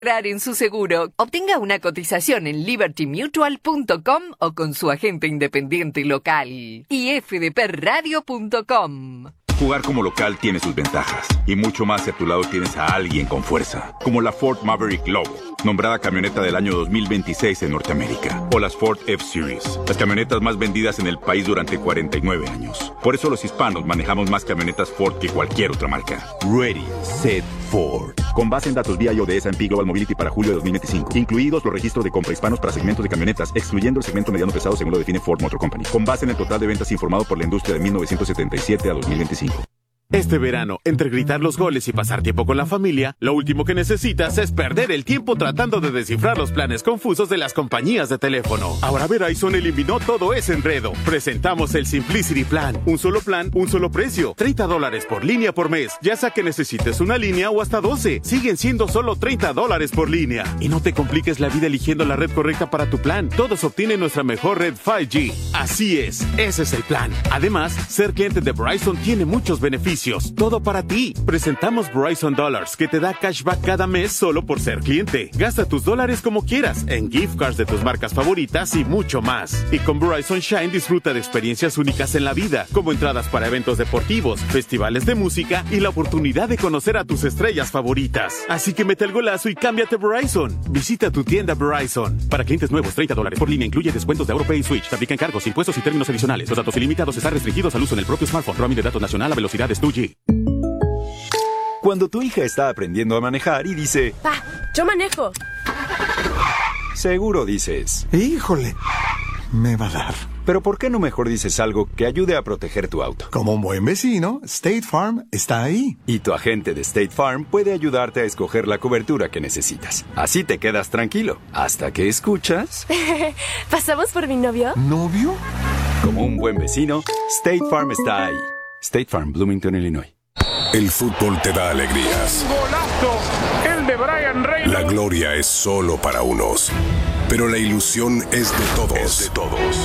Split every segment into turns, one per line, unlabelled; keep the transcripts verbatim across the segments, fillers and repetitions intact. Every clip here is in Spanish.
En su seguro, obtenga una cotización en liberty mutual punto com o con su agente independiente local. Y f d p radio punto com.
Jugar como local tiene sus ventajas, y mucho más si a tu lado tienes a alguien con fuerza, como la Ford Maverick Lobo, nombrada camioneta del año dos mil veintiséis en Norteamérica, o las Ford F-Series, las camionetas más vendidas en el país durante cuarenta y nueve años. Por eso los hispanos manejamos más camionetas Ford que cualquier otra marca. Ready, Set, Ford. Con base en datos V I A de S and P Global Mobility para julio de dos mil veinticinco, incluidos los registros de compra hispanos para segmentos de camionetas, excluyendo el segmento mediano pesado según lo define Ford Motor Company. Con base en el total de ventas informado por la industria de mil novecientos setenta y siete a dos mil veinticinco.
Este verano, entre gritar los goles y pasar tiempo con la familia, lo último que necesitas es perder el tiempo tratando de descifrar los planes confusos de las compañías de teléfono. Ahora Verizon eliminó todo ese enredo. Presentamos el Simplicity Plan. Un solo plan, un solo precio. treinta dólares por línea por mes. Ya sea que necesites una línea o hasta doce. Siguen siendo solo treinta dólares por línea. Y no te compliques la vida eligiendo la red correcta para tu plan. Todos obtienen nuestra mejor red cinco G. Así es, ese es el plan. Además, ser cliente de Verizon tiene muchos beneficios. Todo para ti. Presentamos Verizon Dollars, que te da cashback cada mes solo por ser cliente. Gasta tus dólares como quieras, en gift cards de tus marcas favoritas y mucho más. Y con Verizon Shine disfruta de experiencias únicas en la vida, como entradas para eventos deportivos, festivales de música y la oportunidad de conocer a tus estrellas favoritas. Así que mete el golazo y cámbiate a Verizon. Visita tu tienda Verizon. Para clientes nuevos, treinta dólares por línea incluye descuentos de AuroPay y Switch. Te aplican cargos, impuestos y términos adicionales. Los datos ilimitados están restringidos al uso en el propio smartphone. Roaming de datos nacional a velocidades dos G.
Cuando tu hija está aprendiendo a manejar y dice...
Pa, yo manejo.
Seguro dices...
Híjole, me va a dar.
Pero ¿por qué no mejor dices algo que ayude a proteger tu auto?
Como un buen vecino, State Farm está ahí.
Y tu agente de State Farm puede ayudarte a escoger la cobertura que necesitas. Así te quedas tranquilo, hasta que escuchas...
¿Pasamos por mi novio?
¿Novio?
Como un buen vecino, State Farm está ahí. State Farm, Bloomington, Illinois.
El fútbol te da alegrías.
¡Golazo! El de Brian Reynolds.
La gloria es solo para unos, pero la ilusión es de todos. Es de todos.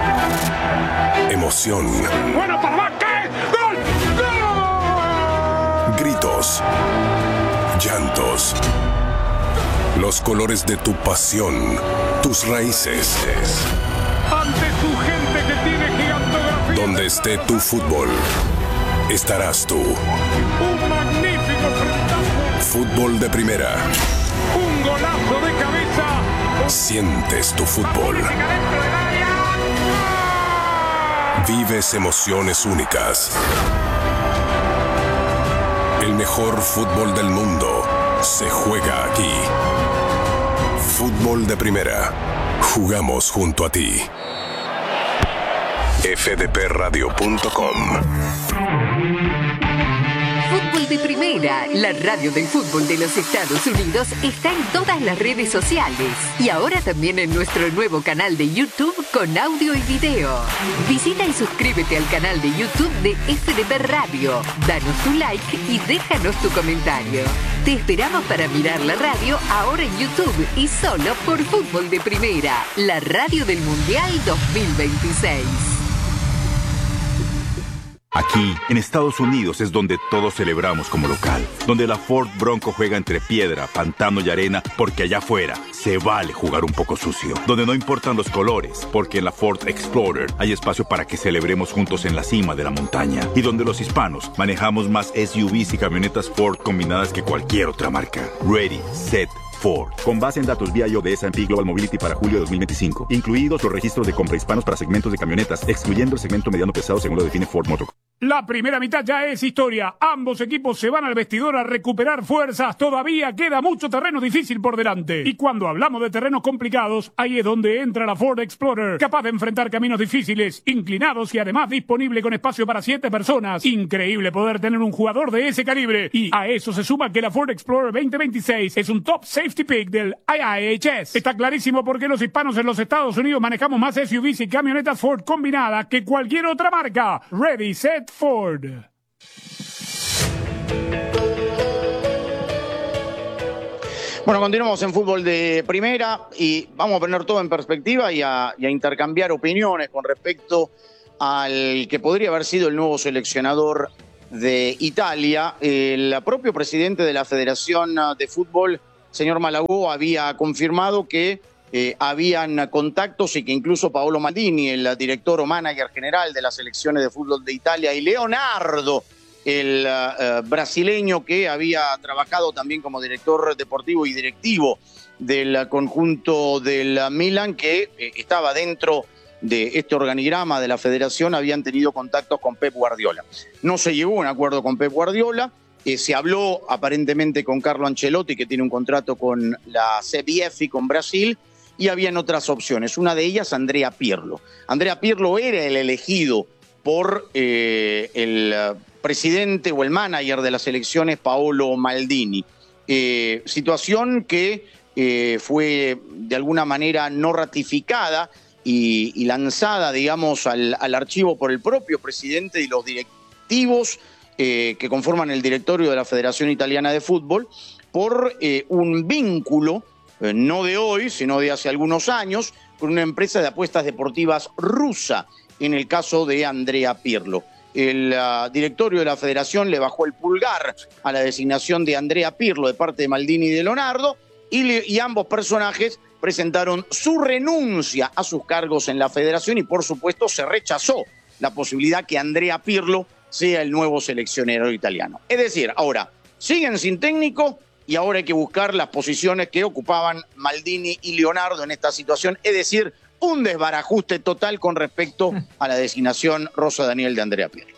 Emoción.
¡Bueno, para qué! ¡Gol! ¡Gol!
Gritos. Llantos. Los colores de tu pasión. Tus raíces.
Ante tu gente que tiene gigantografía.
Donde esté tu fútbol, estarás tú.
Un magnífico frentazo.
Fútbol de primera.
Un golazo de cabeza.
Sientes tu fútbol. Vives emociones únicas. El mejor fútbol del mundo se juega aquí. Fútbol de primera. Jugamos junto a ti. f d p radio punto com.
Fútbol de Primera, la radio del fútbol de los Estados Unidos, está en todas las redes sociales y ahora también en nuestro nuevo canal de YouTube con audio y video. Visita y suscríbete al canal de YouTube de F D P Radio, danos tu like y déjanos tu comentario. Te esperamos para mirar la radio ahora en YouTube y solo por Fútbol de Primera, la radio del Mundial dos mil veintiséis.
Aquí, en Estados Unidos, es donde todos celebramos como local. Donde la Ford Bronco juega entre piedra, pantano y arena, porque allá afuera se vale jugar un poco sucio. Donde no importan los colores, porque en la Ford Explorer hay espacio para que celebremos juntos en la cima de la montaña. Y donde los hispanos manejamos más S U Vs y camionetas Ford combinadas que cualquier otra marca. Ready, Set, Ford. Con base en datos V I A de S and P Global Mobility para julio de dos mil veinticinco, incluidos los registros de compra hispanos para segmentos de camionetas, excluyendo el segmento mediano pesado según lo define Ford Motor.
La primera mitad ya es historia. Ambos equipos se van al vestidor a recuperar fuerzas. Todavía queda mucho terreno difícil por delante. Y cuando hablamos de terrenos complicados, ahí es donde entra la Ford Explorer, capaz de enfrentar caminos difíciles, inclinados y además disponible con espacio para siete personas. Increíble poder tener un jugador de ese calibre. Y a eso se suma que la Ford Explorer veinte veintiséis es un top safety pick del I I H S. Está clarísimo por qué los hispanos en los Estados Unidos manejamos más S U Vs y camionetas Ford combinadas que cualquier otra marca. Ready, set, Ford.
Bueno, continuamos en Fútbol de Primera y vamos a poner todo en perspectiva y a, y a intercambiar opiniones con respecto al que podría haber sido el nuevo seleccionador de Italia. El propio presidente de la Federación de Fútbol señor Malagó había confirmado que eh, habían contactos y que incluso Paolo Maldini, el director o manager general de las selecciones de fútbol de Italia, y Leonardo, el uh, brasileño que había trabajado también como director deportivo y directivo del conjunto del Milan, que eh, estaba dentro de este organigrama de la federación, habían tenido contactos con Pep Guardiola. No se llegó a un acuerdo con Pep Guardiola, eh, se habló aparentemente con Carlo Ancelotti, que tiene un contrato con la C B F y con Brasil, y habían otras opciones, una de ellas Andrea Pirlo. Andrea Pirlo era el elegido por eh, el presidente o el manager de las selecciones, Paolo Maldini. Eh, situación que eh, fue de alguna manera no ratificada y, y lanzada, digamos, al, al archivo por el propio presidente y los directivos eh, que conforman el directorio de la Federación Italiana de Fútbol, por eh, un vínculo, eh, no de hoy, sino de hace algunos años, con una empresa de apuestas deportivas rusa, en el caso de Andrea Pirlo. El uh, directorio de la federación le bajó el pulgar a la designación de Andrea Pirlo de parte de Maldini y de Leonardo, y, le, y ambos personajes presentaron su renuncia a sus cargos en la federación, y por supuesto se rechazó la posibilidad que Andrea Pirlo sea el nuevo seleccionador italiano. Es decir, ahora siguen sin técnico y ahora hay que buscar las posiciones que ocupaban Maldini y Leonardo en esta situación, es decir, un desbarajuste total con respecto a la designación Rosa Daniel de Andrea Pirlo.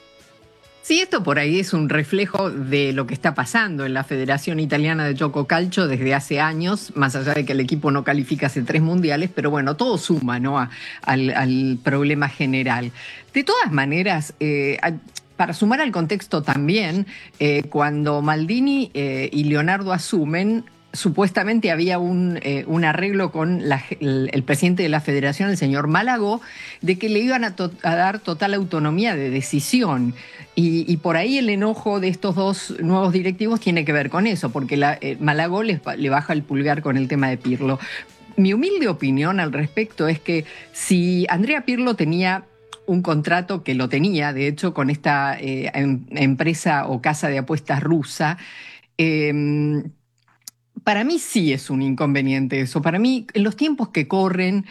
Sí, esto por ahí es un reflejo de lo que está pasando en la Federación Italiana de Gioco Calcio desde hace años, más allá de que el equipo no califica hace tres mundiales, pero bueno, todo suma, ¿no?, a, al, al problema general. De todas maneras, eh, a, para sumar al contexto también, eh, cuando Maldini eh, y Leonardo asumen, supuestamente había un, eh, un arreglo con la, el, el presidente de la federación, el señor Malagó, de que le iban a, to a dar total autonomía de decisión. Y, y por ahí el enojo de estos dos nuevos directivos tiene que ver con eso, porque la, eh, Malagó les, le baja el pulgar con el tema de Pirlo. Mi humilde opinión al respecto es que si Andrea Pirlo tenía un contrato, que lo tenía, de hecho, con esta eh, em, empresa o casa de apuestas rusa, eh, para mí sí es un inconveniente eso. Para mí, en los tiempos que corren,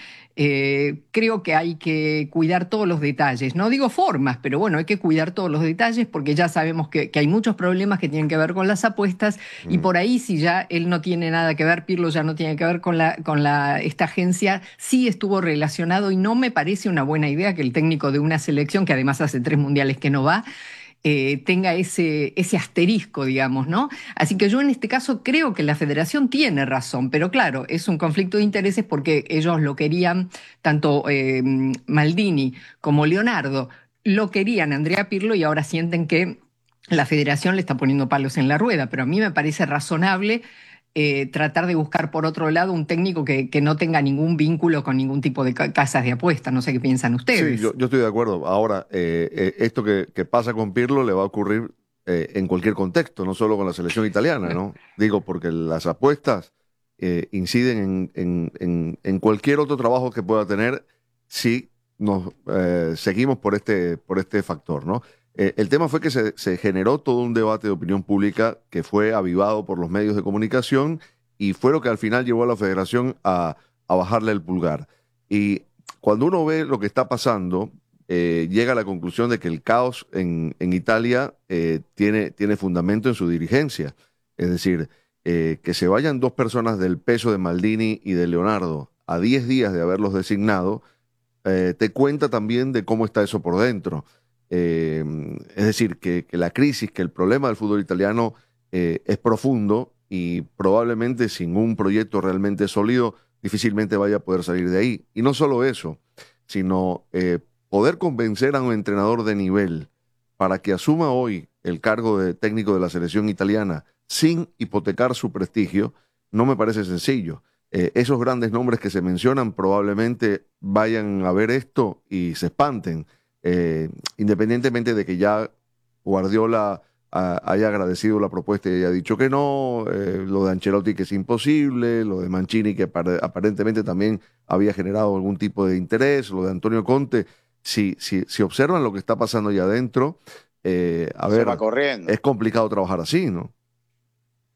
eh, creo que hay que cuidar todos los detalles. No digo formas, pero bueno, hay que cuidar todos los detalles porque ya sabemos que, que hay muchos problemas que tienen que ver con las apuestas mm. y por ahí si ya él no tiene nada que ver, Pirlo ya no tiene que ver con, la, con la, esta agencia, sí estuvo relacionado y no me parece una buena idea que el técnico de una selección, que además hace tres mundiales que no va, Eh, tenga ese, ese asterisco, digamos, ¿no? Así que yo en este caso creo que la federación tiene razón, pero claro, es un conflicto de intereses porque ellos lo querían, tanto eh, Maldini como Leonardo, lo querían Andrea Pirlo y ahora sienten que la federación le está poniendo palos en la rueda, pero a mí me parece razonable Eh, tratar de buscar por otro lado un técnico que, que no tenga ningún vínculo con ningún tipo de ca casas de apuestas. No sé qué piensan ustedes.
Sí, yo, yo estoy de acuerdo. Ahora, eh, eh, esto que, que pasa con Pirlo le va a ocurrir eh, en cualquier contexto, no solo con la selección italiana, ¿no? Digo, porque las apuestas eh, inciden en, en, en, en cualquier otro trabajo que pueda tener si nos eh, seguimos por este, por este factor, ¿no? Eh, el tema fue que se, se generó todo un debate de opinión pública que fue avivado por los medios de comunicación y fue lo que al final llevó a la federación a, a bajarle el pulgar. Y cuando uno ve lo que está pasando, eh, llega a la conclusión de que el caos en, en Italia eh, tiene, tiene fundamento en su dirigencia. Es decir, eh, que se vayan dos personas del peso de Maldini y de Leonardo a diez días de haberlos designado, eh, te cuenta también de cómo está eso por dentro. Eh, es decir, que, que la crisis, que el problema del fútbol italiano eh, es profundo y probablemente sin un proyecto realmente sólido difícilmente vaya a poder salir de ahí. Y no solo eso, sino eh, poder convencer a un entrenador de nivel para que asuma hoy el cargo de técnico de la selección italiana sin hipotecar su prestigio, no me parece sencillo. Eh, esos grandes nombres que se mencionan probablemente vayan a ver esto y se espanten. Eh, independientemente de que ya Guardiola a, haya agradecido la propuesta y haya dicho que no, eh, lo de Ancelotti que es imposible, lo de Mancini que aparentemente también había generado algún tipo de interés, lo de Antonio Conte, si, si, si observan lo que está pasando allá adentro, eh, a
Se
ver,
va corriendo.
es complicado trabajar así, ¿no?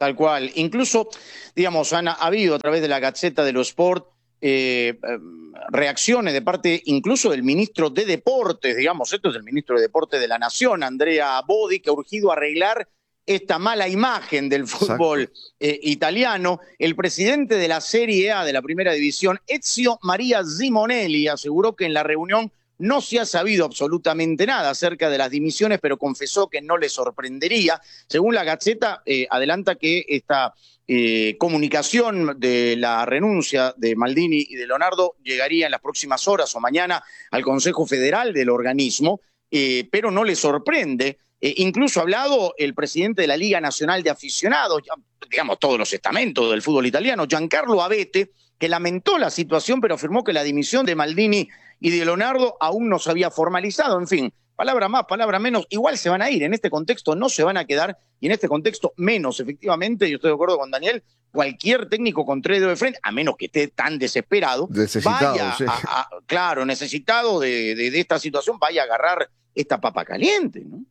Tal cual. Incluso, digamos, han ha habido a través de la Gazzetta dello Sport eh, reacciones de parte incluso del ministro de Deportes, digamos, esto es el ministro de Deportes de la Nación, Andrea Bodi, que ha urgido arreglar esta mala imagen del fútbol eh, italiano. El presidente de la Serie A de la Primera División, Ezio Maria Simonelli, aseguró que en la reunión no se ha sabido absolutamente nada acerca de las dimisiones, pero confesó que no le sorprendería. Según la Gazzetta, eh, adelanta que esta eh, comunicación de la renuncia de Maldini y de Leonardo llegaría en las próximas horas o mañana al Consejo Federal del organismo, eh, pero no le sorprende. Eh, incluso ha hablado el presidente de la Liga Nacional de Aficionados, digamos todos los estamentos del fútbol italiano, Giancarlo Abete, que lamentó la situación, pero afirmó que la dimisión de Maldini y de Leonardo aún no se había formalizado. En fin, palabra más, palabra menos, igual se van a ir. En este contexto no se van a quedar, y en este contexto menos, efectivamente. Yo estoy de acuerdo con Daniel, cualquier técnico con tres dedos de frente, a menos que esté tan desesperado,
necesitado,
vaya
sí.
a, a, claro, necesitado de, de, de esta situación, vaya a agarrar esta papa caliente, ¿no?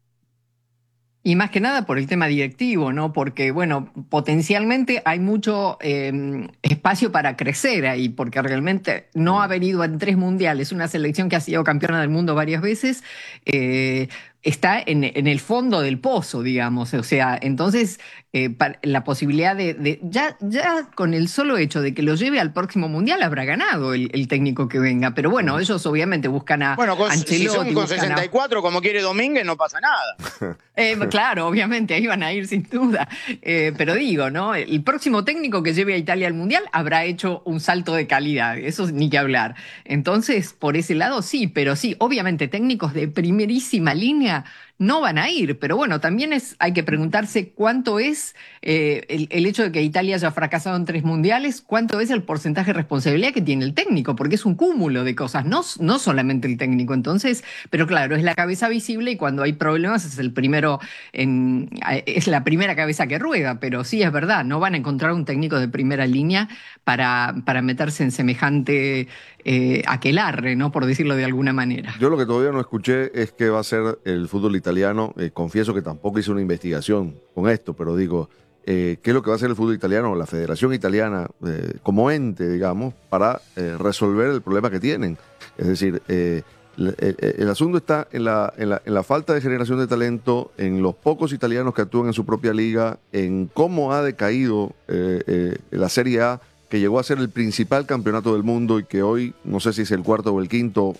Y más que nada por el tema directivo, ¿no? Porque, bueno, potencialmente hay mucho eh, espacio para crecer ahí, porque realmente no haber ido en tres mundiales, una selección que ha sido campeona del mundo varias veces, eh, está en, en el fondo del pozo, digamos. O sea, entonces eh, para, la posibilidad de... de ya, ya con el solo hecho de que lo lleve al próximo mundial habrá ganado el, el técnico que venga. Pero bueno, ellos obviamente buscan a
Bueno, con,
Ancelotti,
si son con sesenta y cuatro,
a...
como quiere Domínguez, no pasa nada.
Eh, claro, obviamente, ahí van a ir sin duda. Eh, pero digo, ¿no? El próximo técnico que lleve a Italia al Mundial habrá hecho un salto de calidad, eso ni que hablar. Entonces, por ese lado sí, pero sí, obviamente técnicos de primerísima línea no van a ir, pero bueno, también es, hay que preguntarse cuánto es eh, el, el hecho de que Italia haya fracasado en tres mundiales, cuánto es el porcentaje de responsabilidad que tiene el técnico, porque es un cúmulo de cosas, no, no solamente el técnico. Entonces, pero claro, es la cabeza visible y cuando hay problemas es el primero, en, es la primera cabeza que rueda, pero sí es verdad, no van a encontrar un técnico de primera línea para, para meterse en semejante eh, aquelarre, ¿no? Por decirlo de alguna manera.
Yo lo que todavía no escuché es que va a ser el fútbol italiano. Eh, confieso que tampoco hice una investigación con esto, pero digo, eh, ¿qué es lo que va a hacer el fútbol italiano o la Federación Italiana eh, como ente, digamos, para eh, resolver el problema que tienen? Es decir, eh, el, el, el asunto está en la, en, la, en la falta de generación de talento, en los pocos italianos que actúan en su propia liga, en cómo ha decaído eh, eh, la Serie A, que llegó a ser el principal campeonato del mundo y que hoy, no sé si es el cuarto o el quinto,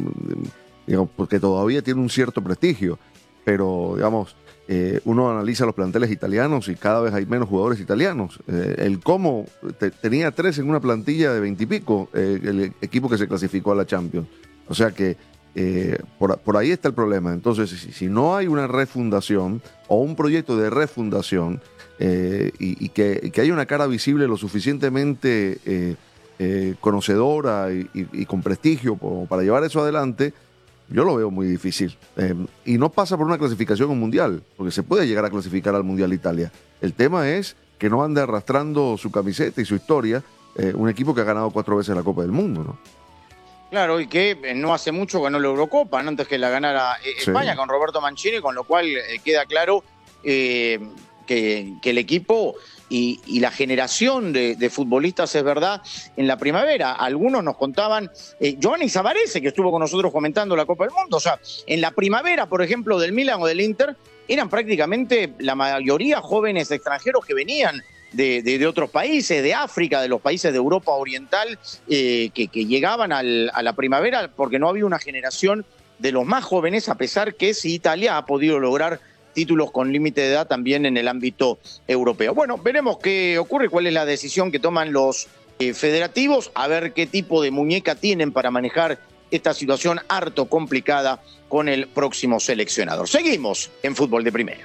digamos, porque todavía tiene un cierto prestigio, pero digamos, eh, uno analiza los planteles italianos y cada vez hay menos jugadores italianos. Eh, el Como te, tenía tres en una plantilla de veintipico, eh, el equipo que se clasificó a la Champions. O sea que eh, por, por ahí está el problema. Entonces, si, si no hay una refundación o un proyecto de refundación, Eh, y, y, que, y que haya una cara visible lo suficientemente eh, eh, conocedora y, y, y con prestigio como para llevar eso adelante, yo lo veo muy difícil. Eh, y no pasa por una clasificación a un mundial, porque se puede llegar a clasificar al Mundial Italia. El tema es que no ande arrastrando su camiseta y su historia eh, un equipo que ha ganado cuatro veces la Copa del Mundo, ¿no?
Claro, y que no hace mucho ganó la Eurocopa, ¿no? Antes que la ganara eh,
Sí.
España con Roberto Mancini, con lo cual eh, queda claro eh, que, que el equipo y, y la generación de, de futbolistas es verdad en la primavera. Algunos nos contaban, eh, Giovanni Savarese, que estuvo con nosotros comentando la Copa del Mundo, o sea, en la primavera, por ejemplo, del Milan o del Inter, eran prácticamente la mayoría jóvenes extranjeros que venían de, de, de otros países, de África, de los países de Europa Oriental, eh, que, que llegaban al, a la primavera porque no había una generación de los más jóvenes, a pesar que sí, Italia ha podido lograr títulos con límite de edad también en el ámbito europeo. Bueno, veremos qué ocurre, cuál es la decisión que toman los eh, federativos, a ver qué tipo de muñeca tienen para manejar esta situación harto complicada con el próximo seleccionador. Seguimos en Fútbol de Primera.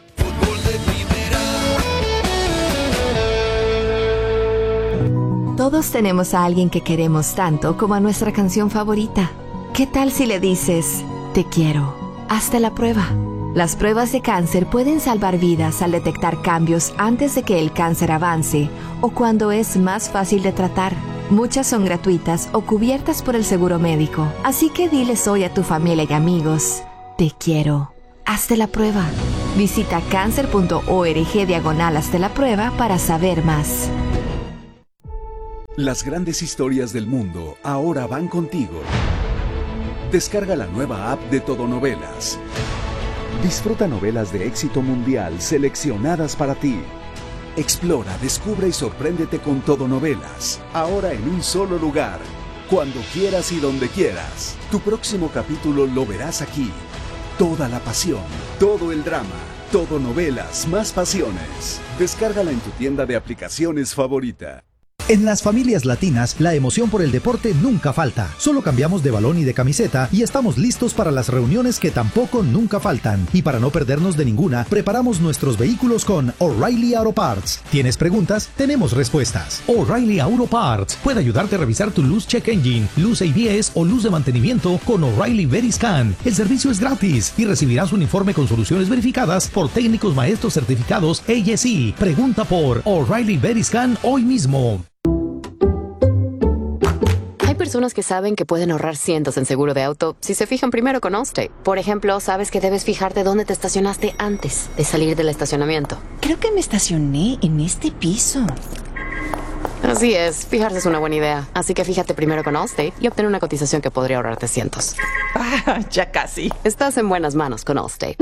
Todos tenemos a alguien que queremos tanto como a nuestra canción favorita. ¿Qué tal si le dices, te quiero? Hazte la prueba. Las pruebas de cáncer pueden salvar vidas al detectar cambios antes de que el cáncer avance o cuando es más fácil de tratar. Muchas son gratuitas o cubiertas por el seguro médico. Así que diles hoy a tu familia y amigos, te quiero. Hazte la prueba. Visita cáncer.org diagonal hasta la prueba para saber más.
Las grandes historias del mundo ahora van contigo. Descarga la nueva app de Todonovelas. Disfruta novelas de éxito mundial seleccionadas para ti. Explora, descubre y sorpréndete con Todonovelas. Ahora en un solo lugar. Cuando quieras y donde quieras. Tu próximo capítulo lo verás aquí. Toda la pasión, todo el drama, Todonovelas más pasiones. Descárgala en tu tienda de aplicaciones favorita.
En las familias latinas, la emoción por el deporte nunca falta. Solo cambiamos de balón y de camiseta y estamos listos para las reuniones que tampoco nunca faltan. Y para no perdernos de ninguna, preparamos nuestros vehículos con O'Reilly Auto Parts. ¿Tienes preguntas? Tenemos respuestas. O'Reilly Auto Parts puede ayudarte a revisar tu luz check engine, luz A B S o luz de mantenimiento con O'Reilly Veriscan. El servicio es gratis y recibirás un informe con soluciones verificadas por técnicos maestros certificados A S E. Pregunta por O'Reilly Veriscan hoy mismo.
Hay personas que saben que pueden ahorrar cientos en seguro de auto si se fijan primero con Allstate. Por ejemplo, sabes que debes fijarte dónde te estacionaste antes de salir del estacionamiento.
Creo que me estacioné en este piso.
Así es, fijarse es una buena idea. Así que fíjate primero con Allstate y obtén una cotización que podría ahorrarte cientos.
Ah, ya casi.
Estás en buenas manos con Allstate.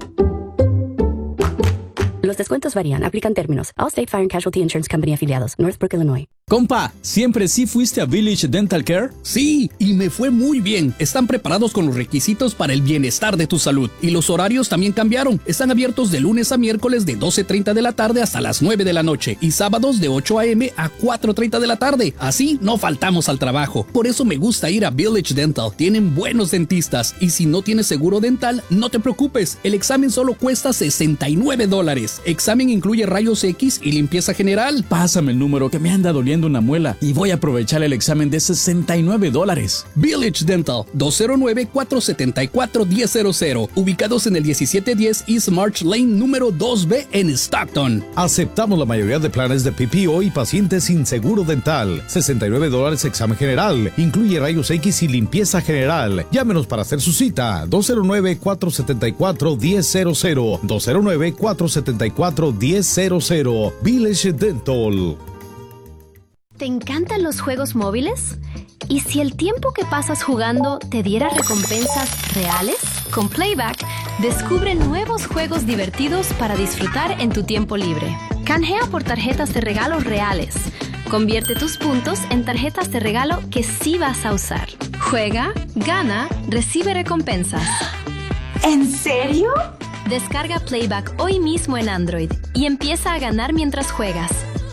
Los descuentos varían, aplican términos. Allstate Fire and Casualty Insurance Company afiliados, Northbrook, Illinois.
Compa, ¿siempre sí fuiste a Village Dental Care? Sí, y me fue muy bien. Están preparados con los requisitos para el bienestar de tu salud. Y los horarios también cambiaron. Están abiertos de lunes a miércoles de doce treinta de la tarde hasta las nueve de la noche. Y sábados de ocho a eme a cuatro treinta de la tarde. Así no faltamos al trabajo. Por eso me gusta ir a Village Dental. Tienen buenos dentistas. Y si no tienes seguro dental, no te preocupes. El examen solo cuesta sesenta y nueve dólares. Examen incluye rayos X y limpieza general. Pásame el número que me anda doliendo una muela y voy a aprovechar el examen de sesenta y nueve dólares. Village Dental, dos cero nueve, cuatro siete cuatro, uno cero cero cero. Ubicados en el diecisiete diez East March Lane número dos B en Stockton.
Aceptamos la mayoría de planes de P P O y pacientes sin seguro dental. sesenta y nueve dólares examen general. Incluye rayos X y limpieza general. Llámenos para hacer su cita. dos cero nueve, cuatro siete cuatro, uno cero cero cero. dos cero nueve, cuatro siete cuatro, uno cero cero. Village Dental.
¿Te encantan los juegos móviles? ¿Y si el tiempo que pasas jugando te diera recompensas reales? Con Playback, descubre nuevos juegos divertidos para disfrutar en tu tiempo libre. Canjea por tarjetas de regalo reales. Convierte tus puntos en tarjetas de regalo que sí vas a usar. Juega, gana, recibe recompensas.
¿En serio?
Descarga Playback hoy mismo en Android y empieza a ganar mientras juegas.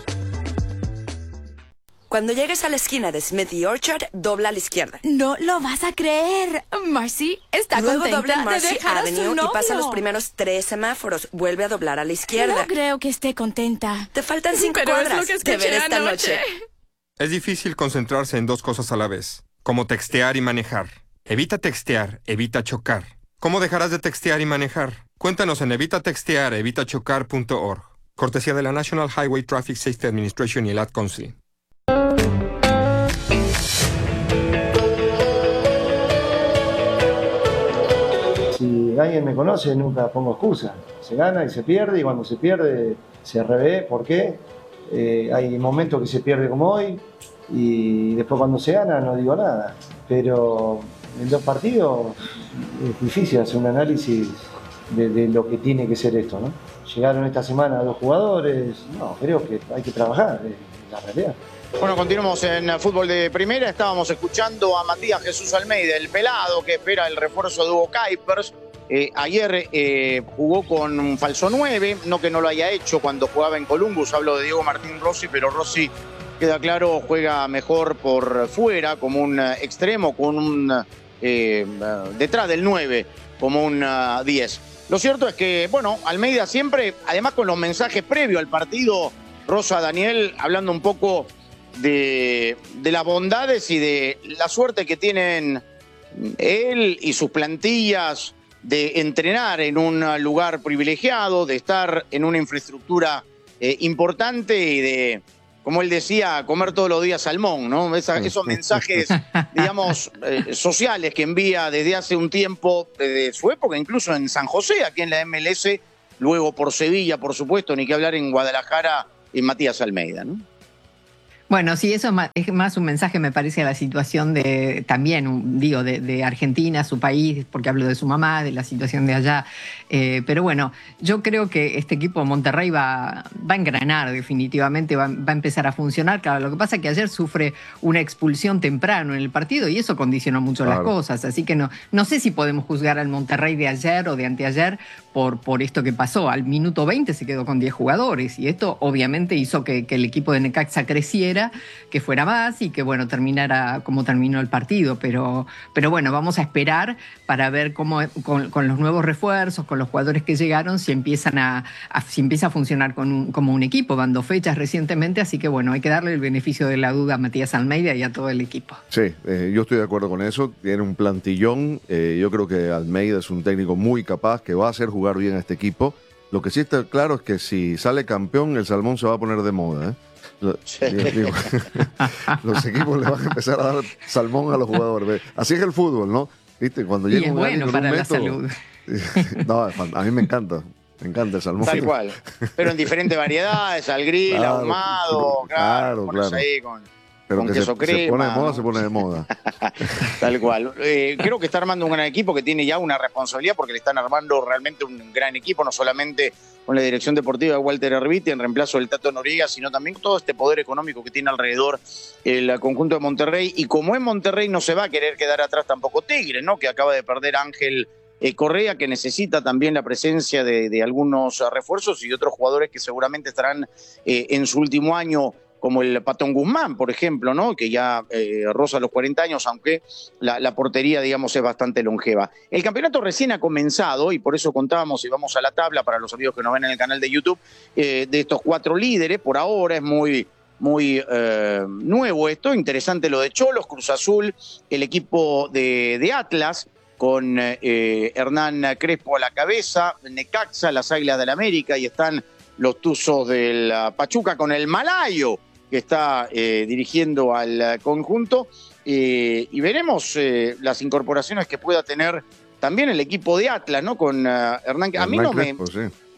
Cuando llegues a la esquina de Smith y Orchard, dobla a la izquierda.
No lo vas a creer. Marcy está
Luego
contenta
dobla en Marcy
de dejar a su
Avenue
novio.
y pasa los primeros tres semáforos. Vuelve a doblar a la izquierda.
No creo que esté contenta.
Te faltan cinco
Pero es
cuadras.
lo que
Te veré
escuché
esta
anoche.
noche.
Es difícil concentrarse en dos cosas a la vez, como textear y manejar. Evita textear, evita chocar. ¿Cómo dejarás de textear y manejar? Cuéntanos en evita textear evita chocar punto org. Cortesía de la National Highway Traffic Safety Administration y el Ad Council.
Si alguien me conoce, nunca pongo excusa. Se gana y se pierde, y cuando se pierde, se revé. ¿Por qué? Eh, hay momentos que se pierde como hoy, y después cuando se gana no digo nada. Pero en dos partidos es difícil hacer un análisis de, de lo que tiene que ser esto, ¿no? Llegaron esta semana dos jugadores, no, creo que hay que trabajar, es la realidad.
Bueno, continuamos en fútbol de primera. Estábamos escuchando a Matías Jesús Almeida, el pelado que espera el refuerzo de Hugo Kuipers. Eh, ayer eh, jugó con un falso nueve, no que no lo haya hecho cuando jugaba en Columbus. Hablo de Diego Martín Rossi, pero Rossi, queda claro, juega mejor por fuera, como un extremo, con un eh, detrás del nueve, como un uh, diez. Lo cierto es que, bueno, Almeida siempre, además con los mensajes previos al partido, Rosa, Daniel, hablando un poco de, de las bondades y de la suerte que tienen él y sus plantillas de entrenar en un lugar privilegiado, de estar en una infraestructura eh, importante y de, como él decía, comer todos los días salmón, ¿no? Esa, esos mensajes, digamos, eh, sociales que envía desde hace un tiempo, desde su época, incluso en San José, aquí en la M L S, luego por Sevilla, por supuesto, ni que hablar en Guadalajara, en Matías Almeida, ¿no?
Bueno, sí, eso es más un mensaje, me parece, a la situación de, también, digo, de, de Argentina, su país, porque hablo de su mamá, de la situación de allá. Eh, pero bueno, yo creo que este equipo Monterrey va, va a engranar definitivamente, va, va a empezar a funcionar. Claro, lo que pasa es que ayer sufre una expulsión temprano en el partido y eso condicionó mucho claro. las cosas. Así que no, no sé si podemos juzgar al Monterrey de ayer o de anteayer por, por esto que pasó. Al minuto veinte se quedó con diez jugadores y esto obviamente hizo que, que el equipo de Necaxa creciera, que fuera más y que, bueno, terminara como terminó el partido. Pero, pero bueno, vamos a esperar para ver cómo con, con los nuevos refuerzos, con los jugadores que llegaron, si empiezan a, a si empieza a funcionar con un, como un equipo. Van dos fechas recientemente, así que, bueno, hay que darle el beneficio de la duda a Matías Almeida y a todo el equipo.
Sí, eh, yo estoy de acuerdo con eso. Tiene un plantillón. Eh, yo creo que Almeida es un técnico muy capaz que va a hacer jugar bien a este equipo. Lo que sí está claro es que si sale campeón, el salmón se va a poner de moda, ¿eh? Sí. Digo, los equipos le van a empezar a dar salmón a los jugadores. Así es el fútbol, ¿no? ¿Viste? Cuando llega
y es
un
bueno para
un
la
método,
salud.
No, a mí me encanta. Me encanta el salmón.
Tal cual. Pero en diferentes variedades, al grill, claro, ahumado, claro,
claro. claro.
Ahí con,
Pero
con
que
queso
se,
crema.
se pone de moda,
¿no?
se pone de moda.
Tal cual. Eh, creo que está armando un gran equipo que tiene ya una responsabilidad porque le están armando realmente un gran equipo, no solamente con la dirección deportiva de Walter Erviti en reemplazo del Tato Noriega, sino también todo este poder económico que tiene alrededor el conjunto de Monterrey. Y como en Monterrey no se va a querer quedar atrás tampoco Tigres, ¿no? Que acaba de perder a Ángel eh, Correa, que necesita también la presencia de, de algunos refuerzos y de otros jugadores que seguramente estarán eh, en su último año, como el Patón Guzmán, por ejemplo, ¿no? Que ya eh, roza los cuarenta años, aunque la, la portería, digamos, es bastante longeva. El campeonato recién ha comenzado y por eso contábamos, y vamos a la tabla para los amigos que nos ven en el canal de YouTube, eh, de estos cuatro líderes. Por ahora es muy, muy eh, nuevo esto, interesante lo de Cholos, Cruz Azul, el equipo de, de Atlas, con eh, Hernán Crespo a la cabeza, Necaxa, las Águilas del América, y están los Tuzos del Pachuca con el Malayo, que está eh, dirigiendo al conjunto, eh, y veremos eh, las incorporaciones que pueda tener también el equipo de Atlas, ¿no? Con uh, Hernán. A mí no me.
Crespo, sí.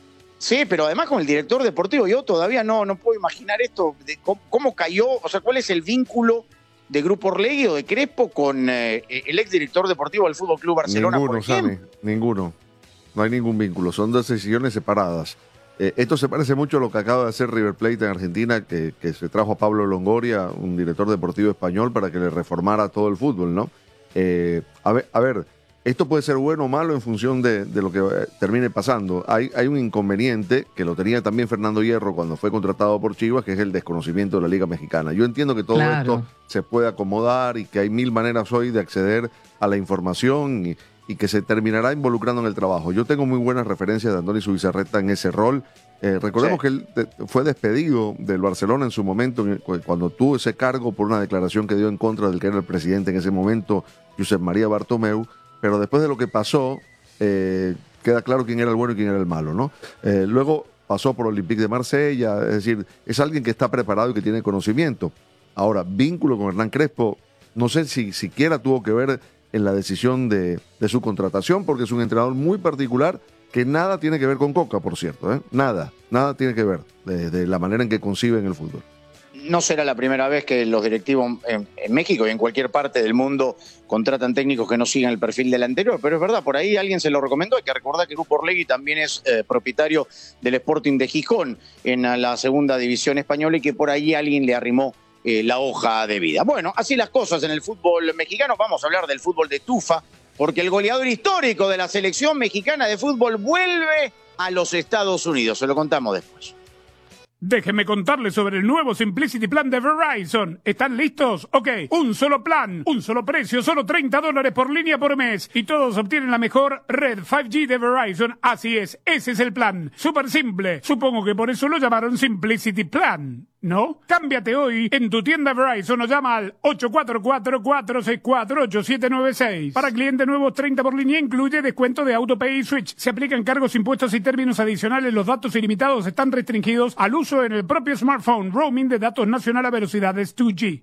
Sí, pero además con el director deportivo, yo todavía no, no puedo imaginar esto, de cómo, cómo cayó, o sea, cuál es el vínculo de Grupo Orlegui o de Crespo con eh, el exdirector deportivo del Fútbol Club Barcelona,
ninguno,
por ejemplo.
Sammy, ninguno. No hay ningún vínculo, son dos decisiones separadas. Eh, esto se parece mucho a lo que acaba de hacer River Plate en Argentina, que, que se trajo a Pablo Longoria, un director deportivo español, para que le reformara todo el fútbol, ¿no? Eh, a ver, a ver, esto puede ser bueno o malo en función de, de lo que eh, termine pasando. Hay, hay un inconveniente que lo tenía también Fernando Hierro cuando fue contratado por Chivas, que es el desconocimiento de la Liga Mexicana. Yo entiendo que todo claro. esto se puede acomodar y que hay mil maneras hoy de acceder a la información y, y que se terminará involucrando en el trabajo. Yo tengo muy buenas referencias de Andoni Zubizarreta en ese rol. Eh, recordemos sí. que él de, fue despedido del Barcelona en su momento, cuando tuvo ese cargo por una declaración que dio en contra del que era el presidente en ese momento, Josep María Bartomeu, pero después de lo que pasó, eh, queda claro quién era el bueno y quién era el malo, ¿no? Eh, luego pasó por Olympique de Marsella, es decir, es alguien que está preparado y que tiene conocimiento. Ahora, vínculo con Hernán Crespo, no sé si siquiera tuvo que ver en la decisión de, de su contratación, porque es un entrenador muy particular que nada tiene que ver con Coca, por cierto, ¿eh? Nada, nada tiene que ver de, de la manera en que conciben el fútbol.
No será la primera vez que los directivos en, en México y en cualquier parte del mundo contratan técnicos que no sigan el perfil del anterior, pero es verdad, por ahí alguien se lo recomendó. Hay que recordar que Grupo Orlegui también es eh, propietario del Sporting de Gijón en la segunda división española y que por ahí alguien le arrimó eh, la hoja de vida. Bueno, así las cosas en el fútbol mexicano. Vamos a hablar del fútbol de tufa, porque el goleador histórico de la selección mexicana de fútbol vuelve a los Estados Unidos. Se lo contamos después.
Déjenme contarles sobre el nuevo Simplicity Plan de Verizon. ¿Están listos? Ok, un solo plan, un solo precio, solo treinta dólares por línea por mes. Y todos obtienen la mejor red cinco G de Verizon. Así es, ese es el plan. Súper simple. Supongo que por eso lo llamaron Simplicity Plan, ¿no? Cámbiate hoy en tu tienda Verizon o llama al ocho cuatro cuatro, cuatro seis cuatro, ocho siete nueve seis. Para clientes nuevos, treinta por línea incluye descuento de AutoPay y Switch. Se aplican cargos, impuestos y términos adicionales. Los datos ilimitados están restringidos al uso en el propio smartphone. Roaming de datos nacional a velocidades dos G.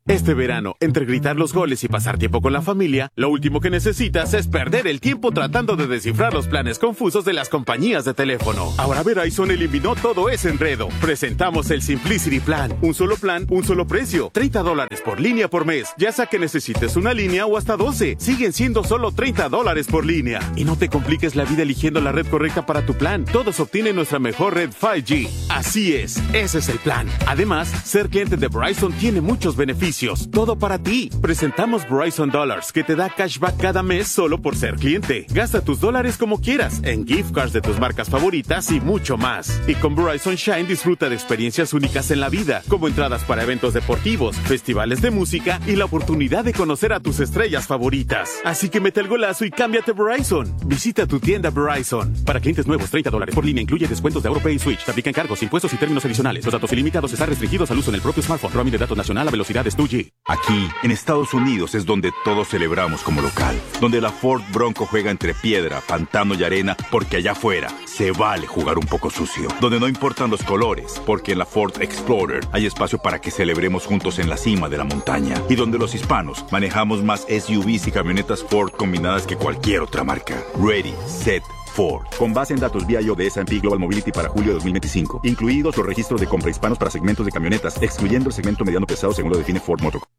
Este verano, entre gritar los goles y pasar tiempo con la familia, lo último que necesitas es perder el tiempo tratando de descifrar los planes confusos de las compañías de teléfono. Ahora Verizon eliminó todo ese enredo. Presentamos el Simplicity Plan. Un solo plan, un solo precio. treinta dólares por línea por mes. Ya sea que necesites una línea o hasta doce. Siguen siendo solo treinta dólares por línea. Y no te compliques la vida eligiendo la red correcta para tu plan. Todos obtienen nuestra mejor red cinco G. Así es, ese es el plan. Además, ser cliente de Verizon tiene muchos beneficios. Todo para ti. Presentamos Verizon Dollars, que te da cashback cada mes solo por ser cliente. Gasta tus dólares como quieras, en gift cards de tus marcas favoritas y mucho más. Y con Verizon Shine disfruta de experiencias únicas en la vida, como entradas para eventos deportivos, festivales de música y la oportunidad de conocer a tus estrellas favoritas. Así que mete el golazo y cámbiate a Verizon. Visita tu tienda Verizon. Para clientes nuevos, treinta dólares por línea incluye descuentos de AuroPay y Switch. Se aplican cargos, impuestos y términos adicionales. Los datos ilimitados están restringidos al uso en el propio smartphone. Roaming de datos nacional a velocidades dos G.
Aquí, en Estados Unidos, es donde todos celebramos como local. Donde la Ford Bronco juega entre piedra, pantano y arena, porque allá afuera se vale jugar un poco sucio. Donde no importan los colores, porque en la Ford Explorer hay espacio para que celebremos juntos en la cima de la montaña. Y donde los hispanos manejamos más S U Vs y camionetas Ford combinadas que cualquier otra marca. Ready, set, Ford. Con base en datos vía I O de S and P Global Mobility para julio de dos mil veinticinco. Incluidos los registros de compra hispanos para segmentos de camionetas, excluyendo el segmento mediano pesado según lo define Ford Motor.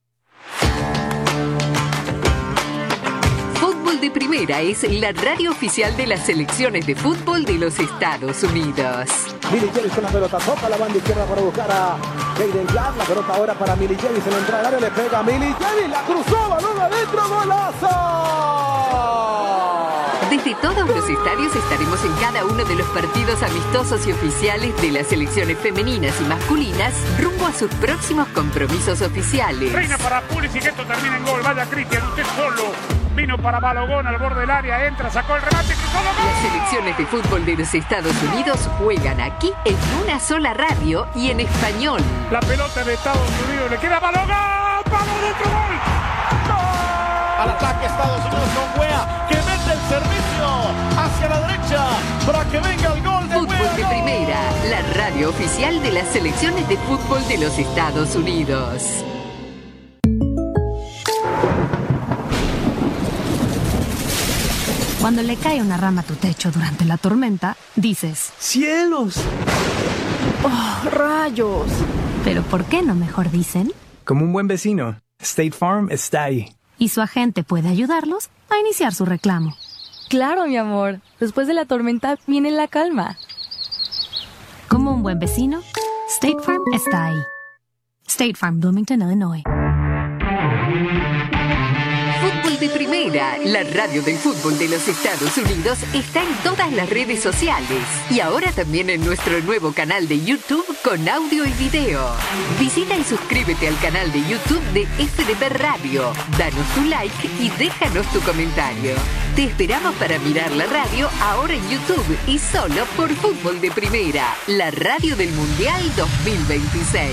Fútbol de Primera es la radio oficial de las selecciones de fútbol de los Estados Unidos.
Milly Jervis con la pelota, toca la banda izquierda para buscar a Jaden Clark. La pelota ahora para Milly Jervis en la entrada del área, le pega a Milly Jervis, la cruzó, balón adentro, golazo.
Desde todos los estadios estaremos en cada uno de los partidos amistosos y oficiales de las selecciones femeninas y masculinas rumbo a sus próximos compromisos oficiales.
Reina para Pulisic, esto termina en gol. Vaya Cristian, usted solo. Vino para Balogón al borde del área, entra, sacó el remate, cruzó la gol.
Las selecciones de fútbol de los Estados Unidos juegan aquí en una sola radio y en español.
La pelota de Estados Unidos le queda a Balogón. ¡Vamos, otro gol!
Al ataque Estados Unidos con Wea, que mete el servicio hacia la derecha para que venga el gol de
Fútbol
Wea,
de
¡gol!
Primera, la radio oficial de las selecciones de fútbol de los Estados Unidos.
Cuando le cae una rama a tu techo durante la tormenta, dices:
¡Cielos!
¡Oh, rayos! Pero ¿por qué no mejor dicen?
Como un buen vecino, State Farm está ahí.
Y su agente puede ayudarlos a iniciar su reclamo.
Claro, mi amor. Después de la tormenta viene la calma.
Como un buen vecino, State Farm está ahí. State Farm, Bloomington, Illinois.
Fútbol de Primera, la radio del fútbol de los Estados Unidos, está en todas las redes sociales y ahora también en nuestro nuevo canal de YouTube con audio y video. Visita y suscríbete al canal de YouTube de F D P Radio, danos tu like y déjanos tu comentario. Te esperamos para mirar la radio ahora en YouTube y solo por Fútbol de Primera, la radio del Mundial dos mil veintiséis.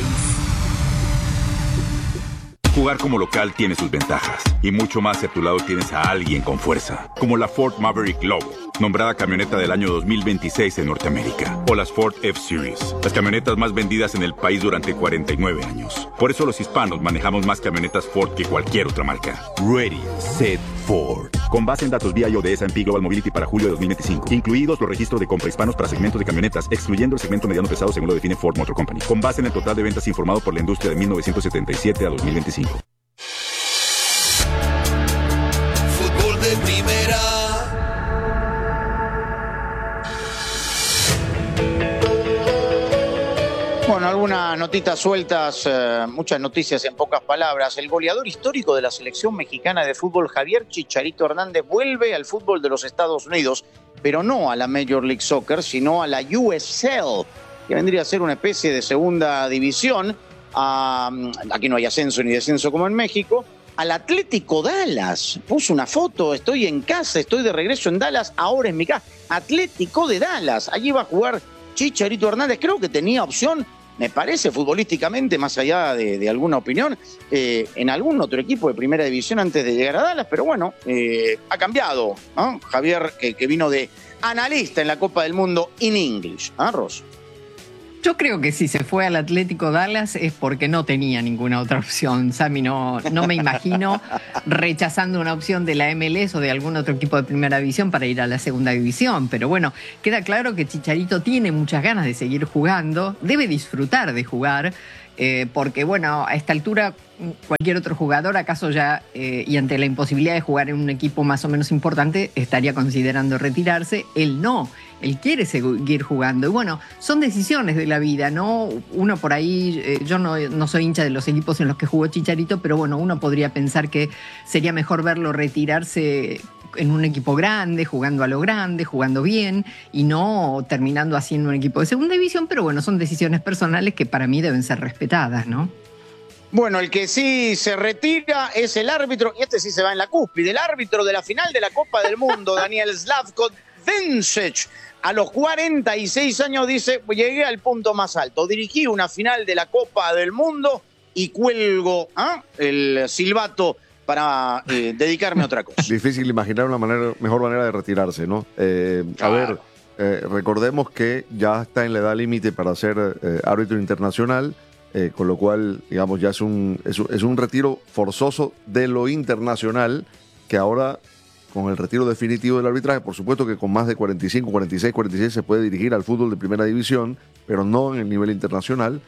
Jugar como local tiene sus ventajas. Y mucho más si a tu lado tienes a alguien con fuerza. Como la Ford Maverick Lobo, nombrada camioneta del año dos mil veintiséis en Norteamérica. O las Ford F-Series, las camionetas más vendidas en el país durante cuarenta y nueve años. Por eso los hispanos manejamos más camionetas Ford que cualquier otra marca. Ready, set, Ford. Con base en datos vía I O de S and P Global Mobility para julio de dos mil veinticinco. Incluidos los registros de compra hispanos para segmentos de camionetas, excluyendo el segmento mediano pesado según lo define Ford Motor Company. Con base en el total de ventas informado por la industria de mil novecientos setenta y siete a dos mil veinticinco.
Fútbol de Primera.
Bueno, algunas notitas sueltas, eh, muchas noticias en pocas palabras. El goleador histórico de la selección mexicana de fútbol, Javier Chicharito Hernández, vuelve al fútbol de los Estados Unidos, pero no a la Major League Soccer, sino a la U S L, que vendría a ser una especie de segunda división. A, aquí no hay ascenso ni descenso como en México. Al Atlético Dallas. Puso una foto, estoy en casa, estoy de regreso en Dallas, ahora en mi casa. Atlético de Dallas. Allí va a jugar Chicharito Hernández. Creo que tenía opción, me parece, futbolísticamente, más allá de, de alguna opinión, eh, en algún otro equipo de primera división antes de llegar a Dallas, pero bueno, eh, ha cambiado, ¿no? Javier, que, que vino de analista en la Copa del Mundo in English, ¿ah, Ross?
Yo creo que si se fue al Atlético Dallas es porque no tenía ninguna otra opción. Sammy, no, no me imagino rechazando una opción de la M L S o de algún otro equipo de primera división para ir a la segunda división. Pero bueno, queda claro que Chicharito tiene muchas ganas de seguir jugando, debe disfrutar de jugar. Eh, porque bueno, a esta altura cualquier otro jugador acaso ya, eh, y ante la imposibilidad de jugar en un equipo más o menos importante, estaría considerando retirarse. Él no, él quiere seguir jugando. Y bueno, son decisiones de la vida, ¿no? Uno por ahí, eh, yo no, no soy hincha de los equipos en los que jugó Chicharito, pero bueno, uno podría pensar que sería mejor verlo retirarse en un equipo grande, jugando a lo grande, jugando bien y no terminando así en un equipo de segunda división, pero bueno, son decisiones personales que para mí deben ser respetadas, ¿no?
Bueno, el que sí se retira es el árbitro, y este sí se va en la cúspide, el árbitro de la final de la Copa del Mundo, Daniel Slavko Vincic. A los cuarenta y seis años dice, llegué al punto más alto, dirigí una final de la Copa del Mundo y cuelgo ¿eh? el silbato para eh, dedicarme a otra cosa.
Difícil imaginar una manera, mejor manera de retirarse, ¿no? Eh, claro. A ver, eh, recordemos que ya está en la edad límite para ser eh, árbitro internacional, eh, con lo cual, digamos, ya es un, es, un, es un retiro forzoso de lo internacional, que ahora, con el retiro definitivo del arbitraje, por supuesto que con más de cuarenta y cinco, cuarenta y seis, cuarenta y seis se puede dirigir al fútbol de primera división, pero no en el nivel internacional.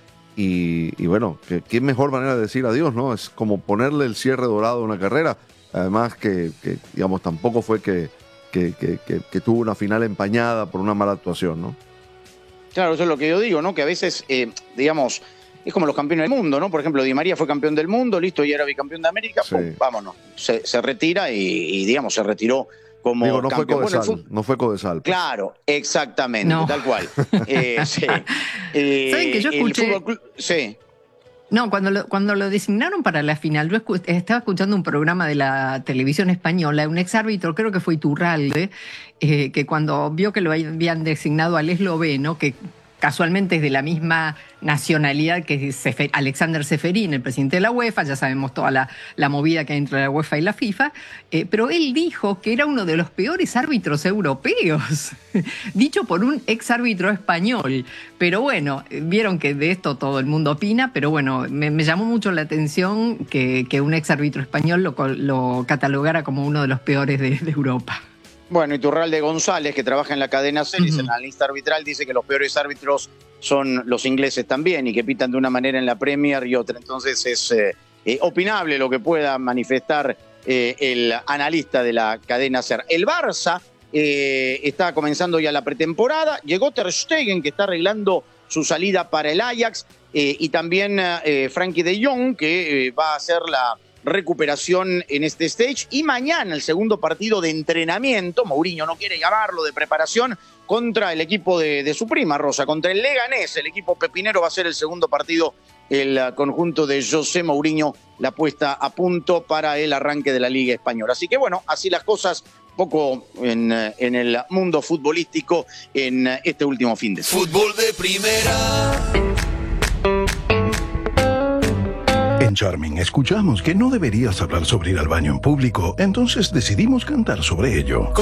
Y, y bueno, ¿qué, qué mejor manera de decir adiós, ¿no? Es como ponerle el cierre dorado a una carrera. Además que, que digamos, tampoco fue que, que, que, que, que tuvo una final empañada por una mala actuación, ¿no?
Claro, eso es lo que yo digo, ¿no? Que a veces, eh, digamos, es como los campeones del mundo, ¿no? Por ejemplo, Di María fue campeón del mundo, listo, y era bicampeón de América, sí. Pum, vámonos. Se, se retira y, y, digamos, se retiró como
Digo, no
campeón.
Fue Codesal,
bueno,
no fue Codesal. Pues.
Claro, exactamente,
no.
Tal cual. Eh, sí. eh,
¿Saben que yo escuché?
Fútbol, sí.
No, cuando lo, cuando lo designaron para la final, yo escu- estaba escuchando un programa de la televisión española, un exárbitro, creo que fue Iturralde, eh, que cuando vio que lo habían designado al esloveno, que casualmente es de la misma nacionalidad que Sefer- Alexander Seferín, el presidente de la UEFA, ya sabemos toda la, la movida que hay entre la UEFA y la FIFA, eh, pero él dijo que era uno de los peores árbitros europeos, dicho por un ex árbitro español. Pero bueno, vieron que de esto todo el mundo opina, pero bueno, me, me llamó mucho la atención que, que un ex árbitro español lo, lo catalogara como uno de los peores de, de Europa.
Bueno, Iturralde González, que trabaja en la cadena SER, uh-huh. en la lista arbitral, dice que los peores árbitros son los ingleses también y que pitan de una manera en la Premier y otra. Entonces es eh, eh, opinable lo que pueda manifestar eh, el analista de la cadena SER. El Barça eh, está comenzando ya la pretemporada. Llegó Ter Stegen, que está arreglando su salida para el Ajax, eh, y también eh, Frankie de Jong, que eh, va a hacer la recuperación en este stage, y mañana el segundo partido de entrenamiento, Mourinho no quiere llamarlo de preparación, contra el equipo de, de su prima Rosa, contra el Leganés, el equipo pepinero. Va a ser el segundo partido, el conjunto de José Mourinho, la puesta a punto para el arranque de la Liga Española. Así que bueno, así las cosas, poco en, en el mundo futbolístico en este último fin de semana.
Fútbol de primera.
En Charming escuchamos que no deberías hablar sobre ir al baño en público, entonces decidimos cantar sobre ello.